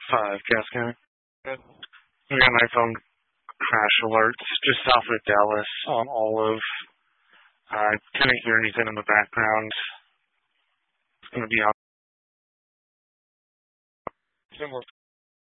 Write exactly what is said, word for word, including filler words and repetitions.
five, Cass County. We got my phone crash alerts just south of Dallas on Olive. I couldn't hear anything in the background. It's going to be on.